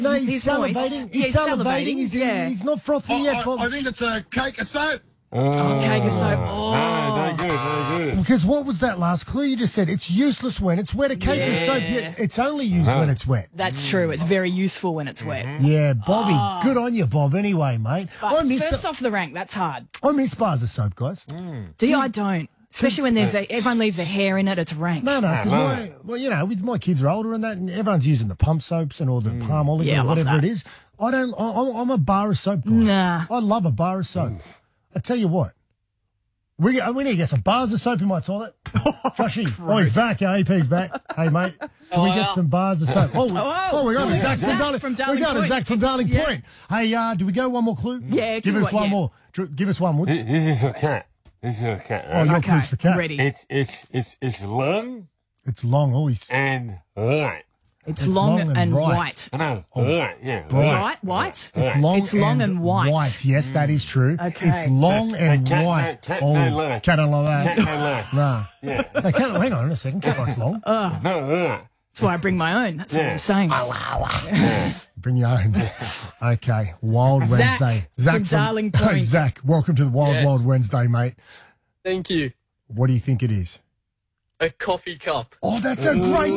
No, he's He's moist. salivating. Yeah, He's salivating. He's not frothy yet. I think it's a cake of soap. Cake of soap. No good, no good. Because what was that last clue you just said? It's useless when it's wet. A cake of soap, it's only used when it's wet. That's true. It's very useful when it's wet. Yeah, Bobby. Good on you, Bob. Anyway, mate. But first off the rank, that's hard. I miss bars of soap, guys. Do you? I don't. Especially when everyone leaves their hair in it. It's rank. No, because with my kids are older and that, and everyone's using the pump soaps and all the palm olive Yeah, I or love whatever that. it is. I'm a bar of soap guy. Nah. I love a bar of soap. I tell you what. We need to get some bars of soap in my toilet. Joshy, he's back. AP's back. Hey, mate, can we get some bars of soap? Oh, we got a Zach from Darling. We got a Zach from Darling Point. Hey, do we go one more clue? Yeah, give us one more. Give us one, Woods. This is for cat. This is for cat. Oh, your clue's for cat. Ready. It's long It's long, always. and light. It's long and right. white. I know. Light, yeah. Right? White? It's long. It's long and white. Yes, that is true. Okay. It's long and cat, white. cat no light. Cat don't like Cat that. no light. Nah. Yeah. No, cat, hang on a second. Cat likes long. No, light. That's why I bring my own. That's what I'm saying. Bring your own. Okay. Wild Zach Wednesday. from Darling Point. Zach, welcome to the Wild Wednesday, mate. Thank you. What do you think it is? A coffee cup. Oh, that's a great.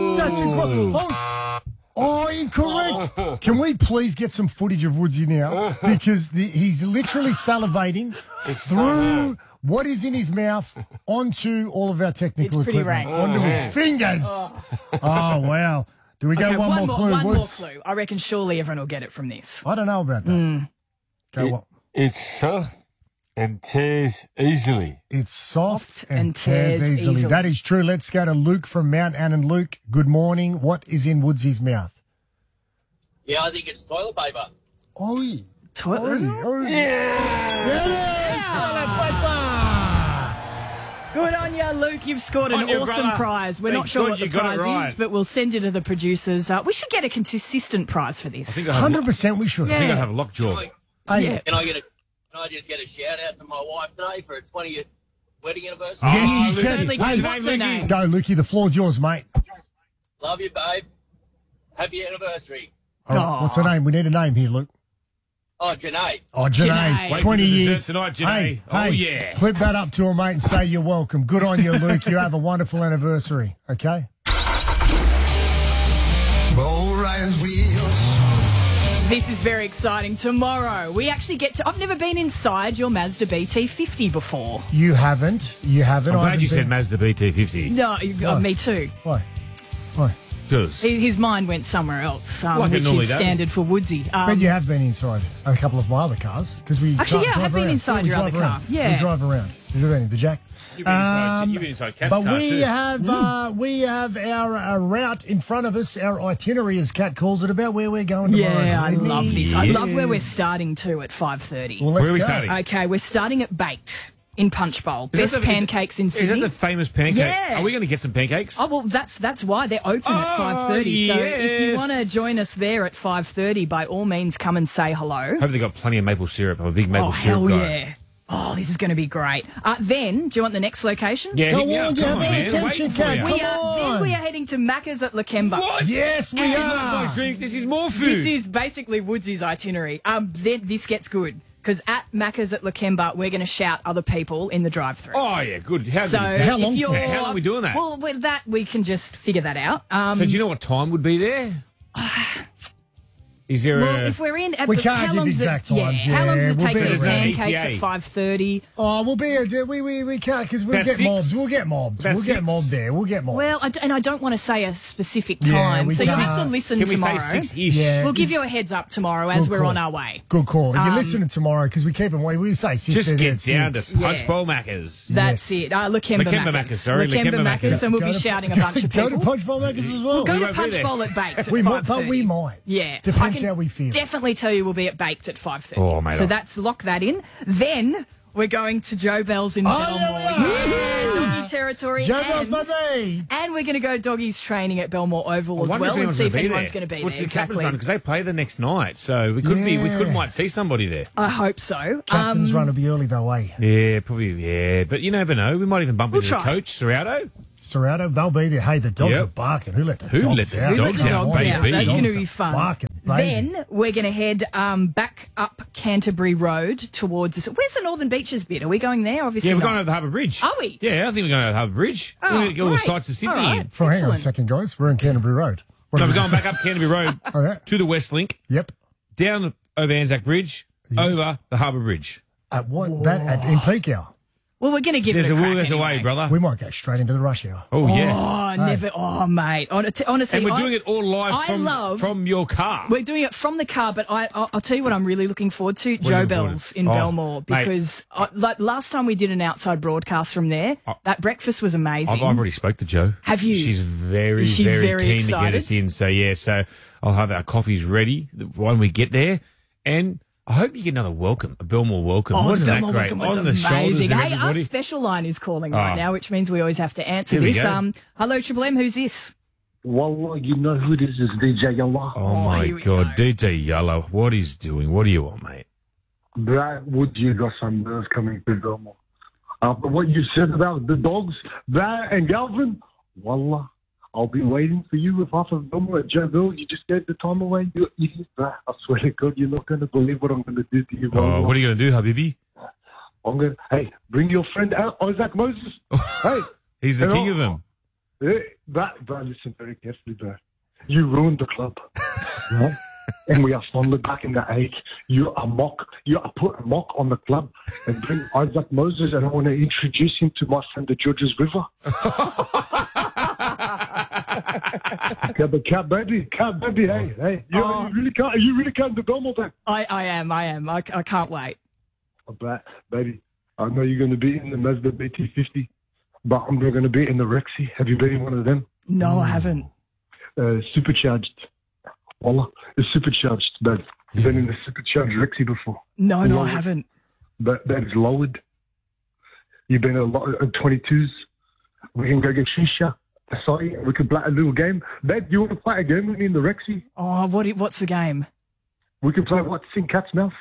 Oh, incorrect. Can we please get some footage of Woodsy now? Because he's literally salivating through what is in his mouth onto all of our technical It's pretty equipment. rank. Onto his fingers. Oh, wow. Do we go Okay, one more clue, One more Woods? clue. I reckon surely everyone will get it from this. I don't know about that. Go what? It's soft and tears easily. It's soft and and tears tears easily. easily. That is true. Let's go to Luke from Mount Annan. Luke, good morning. What is in Woodsy's mouth? Yeah, I think it's toilet paper. Oi. Toilet. Good on you, Luke. You've scored an On you, awesome brother. prize. We're Thank not sure God what the you got prize it right. is, but we'll send you to the producers. We should get a consistent prize for this. I think I have, 100% we should. I think I have lockjaw. Hey, Yeah. Can I just get a shout out to my wife today for her 20th wedding anniversary? Yes, Oh, you Luke, certainly can. can. Hey, What's her name? go, Lukey. The floor's yours, mate. Love you, babe. Happy anniversary. Oh, what's her name? We need a name here, Luke. Oh, Janae. Oh, Janae. Janae. Wait 20 for the years. dessert tonight, Janae. Hey, Oh, hey, yeah. Clip that up to her, mate, and say you're welcome. Good on you, Luke. You have a wonderful anniversary, okay? Roll Ryan's wheels. This is very exciting. Tomorrow, we actually get to... I've never been inside your Mazda BT50 before. You haven't. I'm I glad haven't you said been- Mazda BT50. No, me too. Why? Why? Because His mind went somewhere else, Like it which normally is does. standard for Woodsy. But you have been inside a couple of my other cars because we Actually, yeah, I drive have been around. inside we your drive other around. car. Yeah. We drive around. You've been in the Jack. you've been inside Cat's But car we too. have our route in front of us, our itinerary, as Kat calls it, about where we're going tomorrow. Yeah, I Sydney. love this. I love where we're starting to at 5:30. Well, let's Where are we go. starting? Okay, we're starting at Baked in Punch Bowl. Is Best that the- pancakes in Is Sydney. that the famous pancake? Yeah. Are we going to get some pancakes? Oh, well, that's why they're open at Oh, 5:30. So if you yes. want to join us there at 5:30, by all means, come and say hello. Hope they got plenty of maple syrup. I'm a big maple Oh, syrup hell guy. yeah. Oh, this is going to be great. Then, do you want the next location? Yeah, Go hit me on, up. you Come have on, our man. attention, Waiting for Kat. you. Come Then on. we are heading to Macca's at Lakemba. What? Yes, we This is are. not my drink. This is more food. This is basically Woodsy's itinerary. Then this gets good because at Macca's at Lakemba, we're going to shout other people in the drive-through. Oh, yeah, good. How So good is that? How if long- you're- How long are we doing that? Well, with that we can just figure that out. So do you know what time would be there? Is there Well, a... if we're in, at We the, can't how give long's exact it, times, how long does yeah, it we'll take be for the around. pancakes ETA. at 5:30? Oh, we'll be we can't because we'll About get 6? mobbed. We'll get mobbed. About We'll get 6? mobbed there. We'll get mobbed. Well, I don't want to say a specific Yeah, time, we so you'll have to can't. listen Can we tomorrow. say 6-ish? Yeah. We'll give you a heads up tomorrow as Good we're call. on our way. Good call. You're listening tomorrow because we keep them away. We say 6. Just they're get there down at to 6. Punch Yeah. Bowl Macca's. That's it. Lakemba Lakemba Macca's. Macca's, sorry, Lakemba Lakemba Macca's, Macca's. and we'll Go be to- shouting a bunch of Go people. to Punch Bowl Makers as well. Go We to won't be Punch there. Bowl at Baked at We 5:30. might, but we might. Yeah. Depends I can how we feel. Definitely tell you we'll be at Baked at 5:30. Oh, mate, So oh. that's lock that in. Then we're going to Joe Bell's in Belmore. yeah, we are. Yeah, doggy territory. Joe Bell's, baby. And we're going to go doggies training at Belmore Oval as I wonder well and anyone's see if gonna be anyone's there. going to be What's there. the captain's Exactly. run? Because they play the next night, so we could might see somebody there. I hope so. Captain's run will be early though, eh? Yeah, probably. Yeah, but you never know. We might even bump We'll into the try. coach, Serrato. Serrato, they'll be there. Hey, the dogs Yep. are barking. Who let the Who dogs let the out? dogs out, baby? That's going to Dogs be are fun. barking, baby. Then we're going to head back up Canterbury Road towards... Where's the Northern Beaches bit? Are we going there? Obviously Yeah, we're not. going over the Harbour Bridge. Are we? Yeah, I think we're going over the Harbour Bridge. Oh, we're going to get all the great. sights of Sydney All right. in. Hang on a Excellent. second, guys. We're in Canterbury Road. What No, are we're we going doing? back up Canterbury Road Okay. to the West Link, Yep. down over Anzac Bridge, over the Harbour Bridge. At what? In peak hour. Well, we're going to give There's it a a will, crack there's a way, anyway. brother. We might go straight into the rush hour. Oh, yes. Oh, never. Oh, mate. Honestly, And we're doing it all live I love- from your car. We're doing it from the car, but I'll tell you what I'm really looking forward to, are you Joe looking forward Bell's to? in Oh, Belmore, mate. because like last time we did an outside broadcast from there, that breakfast was amazing. I've already spoke to Jo. Have you? She's very, Is she very, very keen to get excited? us in. So, yeah, so I'll have our coffees ready when we get there. And I hope you get another welcome, a Belmore welcome. Oh, Wasn't Belmore that great? Welcome was On the shoulders amazing. of Hey, our everybody. special line is calling right Ah. now, which means we always have to answer Here we this. go. Hello, Triple M, who's this? Wallah, you know who this is, DJ Yallah. Oh, my here we God. go. DJ Yellow, what he's doing? What do you want, mate? Brad, would you got some nerves coming to Belmore? But what you said about the dogs, Brad and Galvin, Wallah, I'll be waiting for you with half of Belmore at Joe Bill. You just gave the time away. You idiot, Brad. I swear to God, you're not going to believe what I'm going to do to you. Oh, Wallah. what are you going to do, Habibi? Hey, bring your friend out, Isaac Moses. Hey. He's the Hello. king of them. Hey, Brad, listen very carefully, Brad. You ruined the club. Right? And we are fondly back in the age. You are put a mock on the club and bring Isaac Moses, and I want to introduce him to my friend, the Georges River. Cat baby, hey. You really can't do Belmore then. I am. I can't wait. Baby, I know you're going to be in the Mazda BT50, but I'm going to be in the Rexy. Have you been in one of them? No, I haven't. Supercharged. Wallah, it's supercharged, but you've been in the supercharged Rexy before. No, I Lowered. haven't. But that is lowered. You've been a lot of 22s. We can go get shisha. Sorry, we could play a little game. Babe, do you want to play a game with me in the Rexy? Oh, what's the game? We can play what's in Cat's Mouth.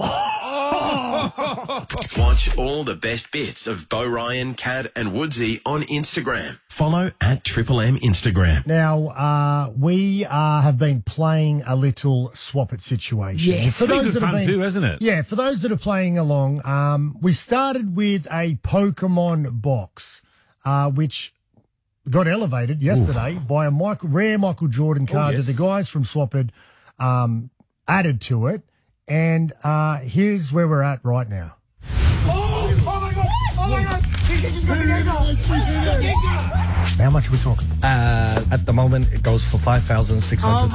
Watch all the best bits of Bo Ryan, Cad and Woodsy on Instagram. Follow at Triple M Instagram. Now, we have been playing a little swap it situation. Yes. It's been good fun too, hasn't it? Yeah, for those that are playing along, we started with a Pokemon box, which got elevated yesterday by a rare Michael Jordan card yes. that the guys from Swapped added to it. And here's where we're at right now. How much are we talking? At the moment, it goes for 5,600.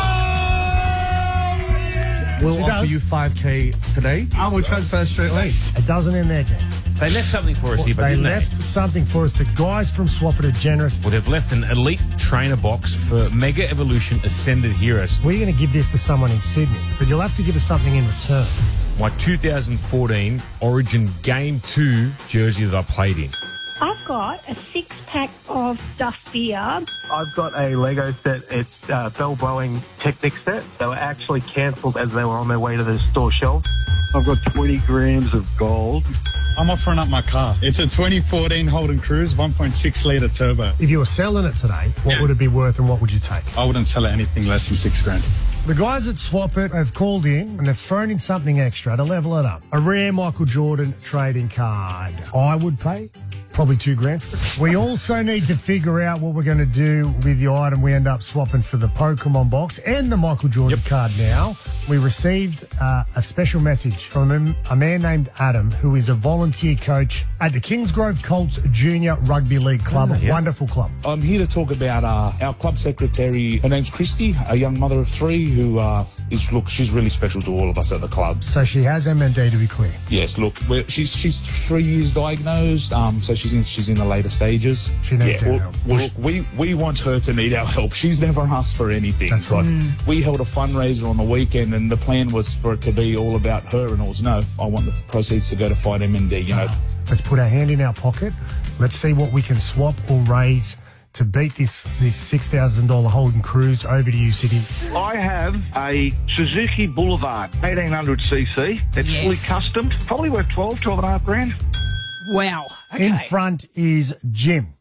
We'll It offer does. you 5K today. I will transfer straight away. It doesn't end there, Ken. They left something for us here, but They didn't left something for us. The guys from Swapped are generous. Well, they've left an elite trainer box for Mega Evolution Ascended Heroes. We're going to give this to someone in Sydney, but you'll have to give us something in return. My 2014 Origin Game 2 jersey that I played in. I've got a 6-pack of Duff beer. I've got a Lego set. It's Bell Blowing Technic set. They were actually cancelled as they were on their way to the store shelves. I've got 20 grams of gold. I'm offering up my car. It's a 2014 Holden Cruise 1.6 litre turbo. If you were selling it today, what would it be worth and what would you take? I wouldn't sell it anything less than $6,000. The guys at Swap It have called in and they've thrown in something extra to level it up. A rare Michael Jordan trading card. I would pay probably $2,000 for it. We also need to figure out what we're going to do with the item we end up swapping for the Pokemon box and the Michael Jordan card now. We received a special message from a man named Adam, who is a volunteer coach at the Kingsgrove Colts Junior Rugby League Club. A wonderful club. I'm here to talk about our club secretary. Her name's Christy, a young mother of 3 who she's really special to all of us at the club. So she has MND, to be clear. Yes, look, she's 3 years diagnosed, so she's in the later stages. She needs our help. Well, look, we want her to need our help. She's never asked for anything. That's right. We held a fundraiser on the weekend, and the plan was for it to be all about her. And it was no, I want the proceeds to go to Fight MND. You know. Let's put our hand in our pocket. Let's see what we can swap or raise to beat this $6,000 Holden Cruise. Over to you, City. I have a Suzuki Boulevard 1800cc. It's fully custom. Probably worth 12.5 grand. Wow. Okay. In front is Jim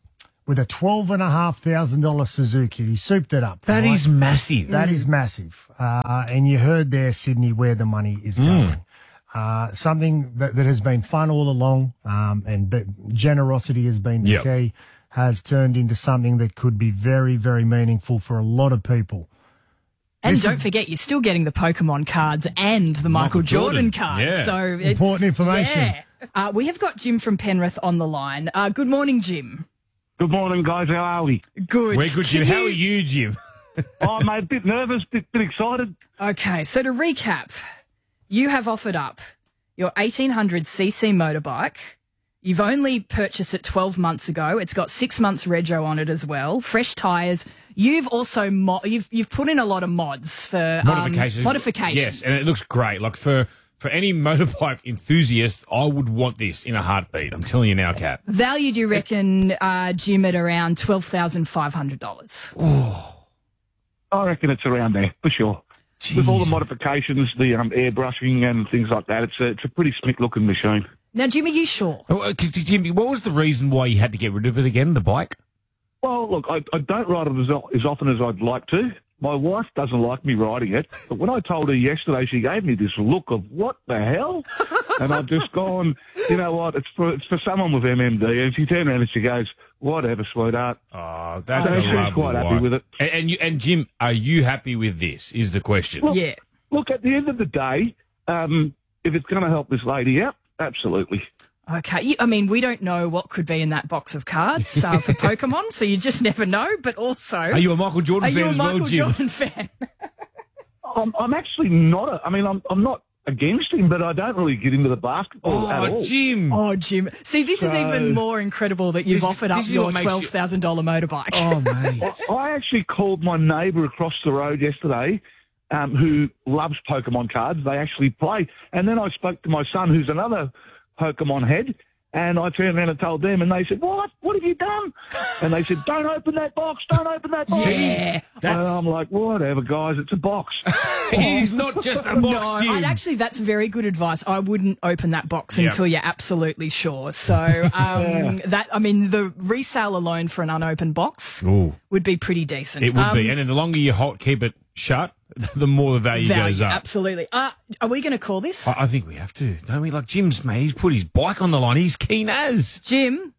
with a $12,500 Suzuki. He souped it up. That is massive. That is massive. And you heard there, Sydney, where the money is going. Something that has been fun all along, and generosity has been the key, has turned into something that could be very, very meaningful for a lot of people. And don't forget, you're still getting the Pokemon cards and the Michael Jordan cards. Yeah. So it's important information. Yeah. We have got Jim from Penrith on the line. Good morning, Jim. Good morning, guys. How are we? Good. We're good, Jim. How are you, Jim? Oh, mate, a bit nervous, bit excited. Okay, so to recap, you have offered up your 1800cc motorbike. You've only purchased it 12 months ago. It's got 6 months rego on it as well. Fresh tyres. You've also you've put in a lot of mods for Modifications. Yes, and it looks great. Like for any motorbike enthusiast, I would want this in a heartbeat. I'm telling you now, Kat. Value, do you reckon, Jim, at around $12,500? Oh, I reckon it's around there for sure. Jeez. With all the modifications, the airbrushing and things like that, it's a pretty slick looking machine. Now, Jim, are you sure? Jimmy, what was the reason why you had to get rid of it again, the bike? Well, look, I don't ride it as often as I'd like to. My wife doesn't like me riding it. But when I told her yesterday, she gave me this look of, what the hell? And I've just gone, you know what, it's for someone with MMD. And she turned around and she goes, whatever, sweetheart. Oh, that's so a she's lovely quite happy wife. with it. And Jim, are you happy with this, is the question? Look, Look, at the end of the day, if it's going to help this lady out, absolutely. Okay. I mean, we don't know what could be in that box of cards for Pokemon, so you just never know. But also, are you a Michael Jordan fan as well, Jim? Are you a Michael Jordan fan? I'm actually not. I'm not against him, but I don't really get into the basketball at all. Jim. Oh, Jim. See, this is even more incredible that you've offered up your $12,000 motorbike. Oh, mate. I actually called my neighbour across the road yesterday, who loves Pokemon cards. They actually play. And then I spoke to my son, who's another Pokemon head, and I turned around and told them, and they said, "What? What have you done?" And they said, "Don't open that box. Don't open that box." Yeah, and I'm like, whatever, guys. It's a box. It is not just a box, Jim. Actually, that's very good advice. I wouldn't open that box until you're absolutely sure. So the resale alone for an unopened box would be pretty decent. It would be, and then the longer you keep it shut, the more the value goes up. Absolutely. Are we going to call this? I think we have to, don't we? Like Jim's, mate, he's put his bike on the line. He's keen as. Jim.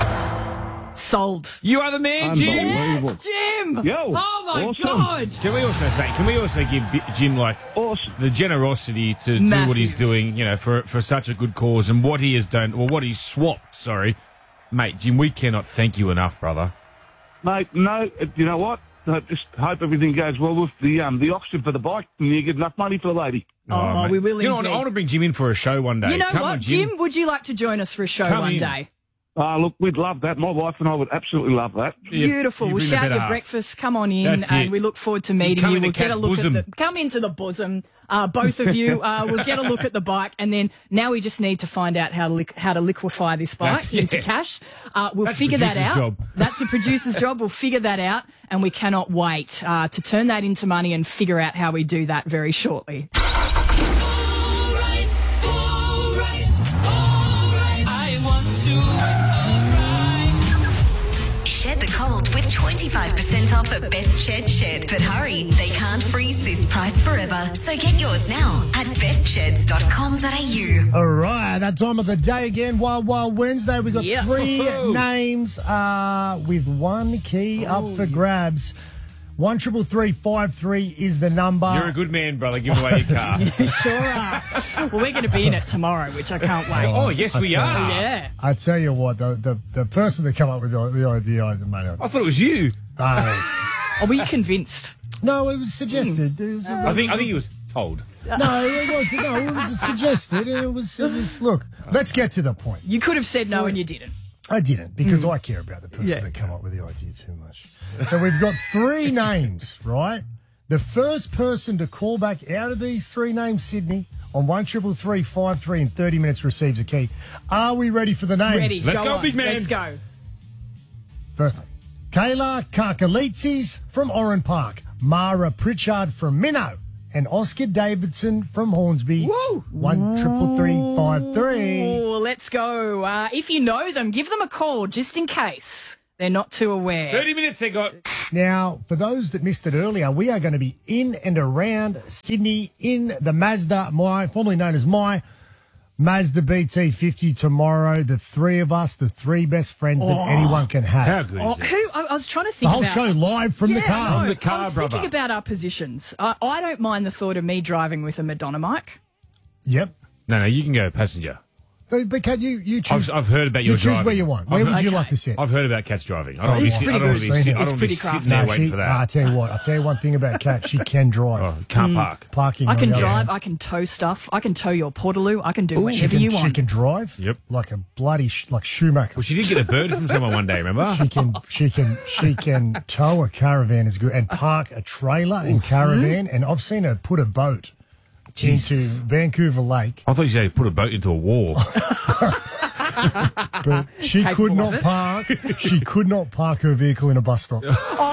Sold. You are the man, Jim. Yes, Jim. Yo, oh, my awesome. God. Can we also give Jim, like, the generosity to do what he's doing, you know, for such a good cause, and what he has done, or what he's swapped, sorry. Mate, Jim, we cannot thank you enough, brother. Mate, no, you know what? I just hope everything goes well with the oxygen for the bike, and you get enough money for the lady. Oh, we will indeed. You know, I want to bring Jim in for a show one day. You know Come what, on, Jim? Would you like to join us for a show one day? Look, we'd love that. My wife and I would absolutely love that. Beautiful. We'll shout your breakfast. Come on in, and we look forward to meeting you. We'll get a look at come into the bosom. Both of you. We'll get a look at the bike, and then now we just need to find out how to liquefy this bike into cash. We'll figure that out. Job. That's the producer's job. We'll figure that out, and we cannot wait to turn that into money and figure out how we do that very shortly. Shed the cold with 25% off at Best Shed. But hurry, they can't freeze this price forever. So get yours now at bestsheds.com.au. All right, that time of the day again, Wild Wild Wednesday. We've got three names with one key up for grabs. 133353 is the number. You're a good man, brother. Give away your car. You sure are. Well, we're going to be in it tomorrow, which I can't wait. Oh, yes, we are. Yeah. I tell you what, the person that came up with the idea, I thought it was you. Are we convinced? No, it was suggested. I think he was told. No, it was suggested. It was. Look, let's get to the point. You could have said no, and you didn't. I didn't, because I care about the person that came up with the idea too much. So we've got three names, right? The first person to call back out of these three names, Sydney, on 133353 in 30 minutes receives a key. Are we ready for the names? Ready. Let's go, big man. Let's go. First name, Kayla Karkalitzis from Oran Park, Mara Pritchard from Minnow, and Oscar Davidson from Hornsby. Whoa! 133353. Let's go. If you know them, give them a call just in case. They're not too aware. 30 minutes they got. Now, for those that missed it earlier, we are going to be in and around Sydney in the Mazda, formerly known as My Mazda BT50 tomorrow. The three of us, the three best friends that anyone can have. How good is it? I was trying to The think whole about... show live from the car. From the car, I was brother. thinking about our positions. I don't mind the thought of me driving with a Madonna mic. Yep. No, you can go passenger. But can you choose? I've heard about your choose driving. where you want. Where would you Okay. like to sit? I've heard about Kat's driving. I So don't want to it's be, pretty I don't want to be, good. sit- I don't It's want to be pretty sitting crafty. there waiting for I'll that. tell you what. I'll tell you one thing about Kat. She can drive. Oh, can't park. Parking. I on can the other drive. hand. I can tow stuff. I can tow your Portaloo. I can do She whatever can, you want. She can drive. Yep. Like a bloody like Schumacher. Well, she did get a bird from someone one day, remember? She can tow a caravan as good and park a trailer and caravan. And I've seen her put a boat into Vancouver Lake. I thought you said you put a boat into a wall. But she Capable could of not it. park. She could not park her vehicle in a bus stop.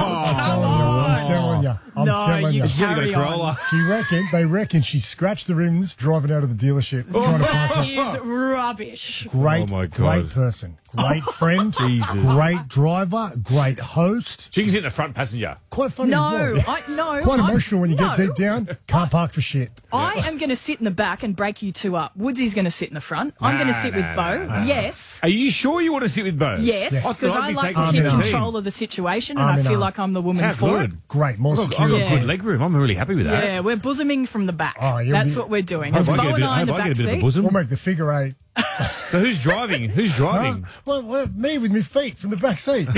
I'm telling you. I'm No, telling you you. She's got a carry Corolla. on. They reckon she scratched the rims driving out of the dealership trying to park That her. is rubbish. Great, Oh my God. great person, great friend, Jesus. great driver, great host. She can sit in the front passenger. Quite funny No, as well. no. Quite I'm- emotional when you no. get deep down. Can't park for shit. I am going to sit in the back and break you two up. Woodsy's going to sit in the front. I'm going to sit with Bo. Yes. Are you sure you want to sit with Bo? Yes, I thought because I'd I be like to taking keep the team. control of the situation, and I'm I in feel on. like I'm the woman How for good. it. Great, more Look, I've security. got good leg room. I'm really happy with that. Yeah, we're bosoming from the back. Oh, you'll That's be- what we're doing. I It's hope Bo I get a and bit, I in the I get back a bit of a seat. bosom. We'll make the figure eight. So who's driving? Who's driving? Well, me with my feet from the back seat.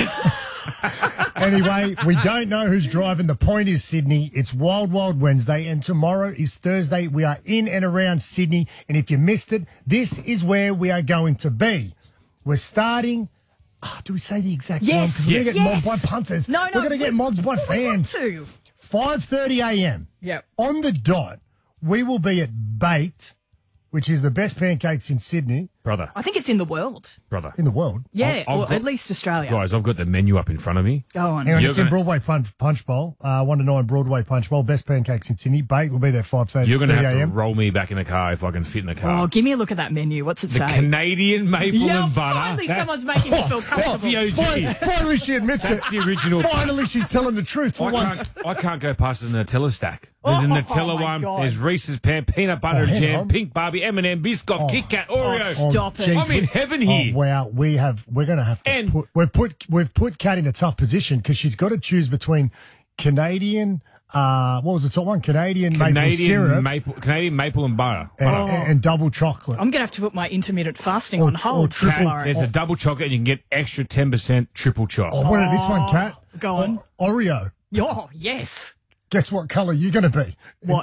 Anyway, we don't know who's driving. The point is Sydney. It's Wild Wild Wednesday, and tomorrow is Thursday. We are in and around Sydney, and if you missed it, this is where we are going to be. We're starting. Do we say the exact time? Yes. Because we're going to get Yes. mobbed by punters. No, We're going to get mobbed by fans. We want to. 5:30 a.m. Yep. On the dot, we will be at Baked, which is the best pancakes in Sydney, Brother. I think it's in the world. Brother. in the world. Yeah, I've or got- at least Australia. Guys, I've got the menu up in front of me. Go on. Hang on, You're it's in gonna- Broadway Punch Bowl, 1 to 9 Broadway Punch Bowl, best pancakes in Sydney. Baked will be there 5:30 You're going to have to a.m. roll me back in the car if I can fit in the car. Oh, give me a look at that menu. What's it the say? Canadian maple Yeah, and butter. finally That- someone's making me feel That's comfortable. the OG. Finally, she admits it. That's the original. Finally, she's telling the truth for once. I can't go past the Nutella stack. There's a Nutella my one. God. There's Reese's peanut butter hang jam, on. pink Barbie, M&M, Biscoff, Kit Kat, Oreo. stop it. geez. I'm in heaven here. Oh, wow, we're going to have to And- we've put Kat in a tough position because she's got to choose between Canadian. What was the top one? Canadian maple syrup Canadian maple and butter. and double chocolate. I'm going to have to put my intermittent fasting Or- on or hold triple- tomorrow. There's a double chocolate and you can get extra 10% triple choc. Oh, what is this one, Kat? Go on. Oreo. Oh, yes. Guess what colour you're going to be? What?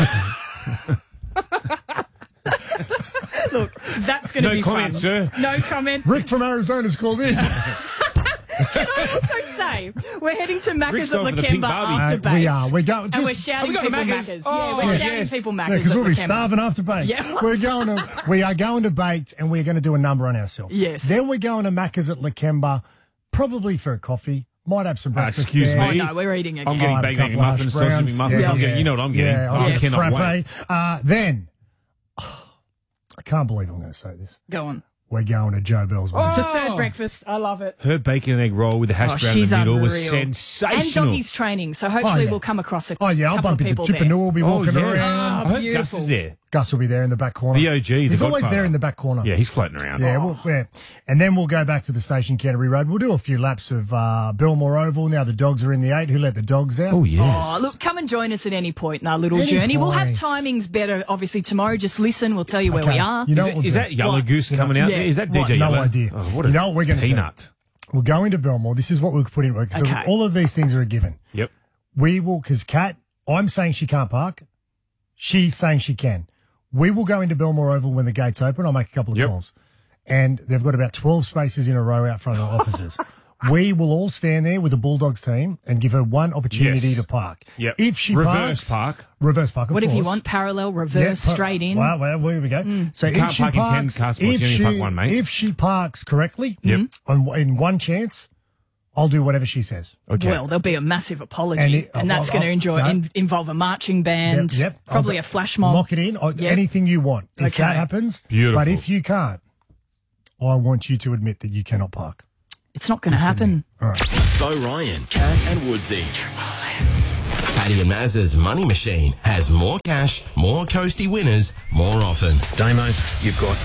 Look, that's going to No be comment, fun. sir. No comment. Rick from Arizona's called in. Can I also say we're heading to Rick's Macca's at going for the pink Lakemba Barbie. after Baked. We are. We're going. And we're shouting Are we people going to Macca's. Macca's? Yeah, Oh, we're shouting yes. people Yeah, Macca's because at we'll be Lakemba. starving after Baked. Yeah. We are going to Baked, and we're going to do a number on ourselves. Yes. Then we're going to Macca's at Lakemba, probably for a coffee. Might have some breakfast. excuse there. me. Oh, no, we're eating again. I'm getting I'll have a bacon couple of muffins, hash sausage browns. muffins. Yeah, I'm getting, yeah. you know what I'm getting. Yeah, I I'll get cannot frappe. wait. Then, I can't believe I'm going to say this. Go on. We're going to Joe Bell's. It's a wedding. third breakfast. I love it. Her bacon and egg roll with the hash brown in she's the middle was unreal. sensational. And doggy's training, so hopefully yeah. we'll come across a Oh, yeah, I'll couple bump of into people Chipper there. Newell will be walking yeah. around. I hope Gus beautiful. is there. Gus will be there in the back corner. The OG, the He's always Godfather. there in the back corner. Yeah, he's floating around. Yeah, and then we'll go back to the station, Canterbury Road. We'll do a few laps of Belmore Oval. Now the dogs are in the 8. Who let the dogs out? Oh, yes. Oh, look, come and join us at any point in our little Any journey. We'll have point. timings better, obviously, tomorrow. Just listen. We'll tell you where Okay. we are. You know Is, what we'll is do? that Yellow What? Goose coming out Yeah. there? Is that What? DJ No Yellow? idea. Oh, what You a know what we're gonna do? peanut. We're going to Belmore. This is what we'll put in work. So Okay. all of these things are a given. Yep. We will, because Kat, I'm saying she can't park. She's saying she can. We will go into Belmore Oval when the gates open. I'll make a couple of Yep. calls. And they've got about 12 spaces in a row out front of the offices. We will all stand there with the Bulldogs team and give her one opportunity Yes. to park. Yep. If she Reverse parks, park. reverse park, of Whatever you course. want, parallel, Yeah, reverse, straight in. Well, here we go. So You if can't she park in 10 parks, car spots, if you only she, park one, mate. if she parks correctly, Yep. in one chance, I'll do whatever she says. Okay. Well, there'll be a massive apology, And and, it- that's going to no. involve a marching band, Yep. probably I'll- a flash mob. Lock it in. Anything you want. If Okay. that happens, Beautiful. But if you can't, I want you to admit that you cannot park. It's not going to happen. All right. Bo Ryan, Cat and Woodsy. Paddy and Maz's Money Machine has more cash, more Coastie winners, more often. Damo, you've got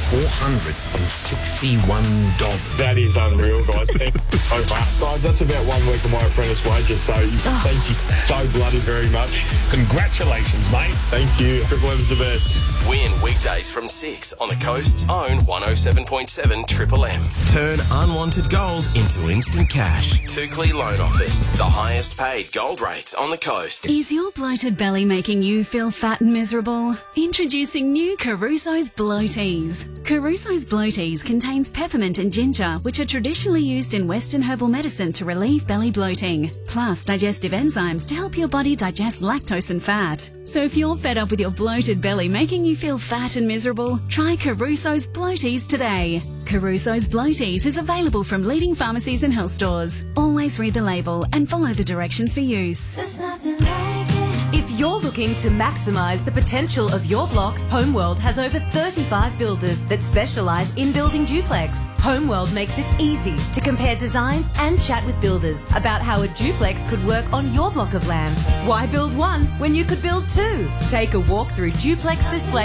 $461. That is unreal, guys. Thank you so much. Guys, that's about 1 week of my apprentice wages, so thank you so bloody very much. Congratulations, mate. Thank you. Triple M's the best. Win weekdays from 6 on the Coast's own 107.7 Triple M. Turn unwanted gold into instant cash. Tukley Loan Office, the highest paid gold rates on the coast. Is your bloated belly making you feel fat and miserable? Introducing new Caruso's Bloaties. Caruso's Bloaties contains peppermint and ginger, which are traditionally used in Western herbal medicine to relieve belly bloating, plus digestive enzymes to help your body digest lactose and fat. So if you're fed up with your bloated belly making you feel fat and miserable, try Caruso's Bloaties today. Caruso's Bloaties is available from leading pharmacies and health stores. Always read the label and follow the directions for use. If you're looking to maximise the potential of your block, Homeworld has over 35 builders that specialise in building duplex. Homeworld makes it easy to compare designs and chat with builders about how a duplex could work on your block of land. Why build one when you could build two? Take a walk through Duplex Display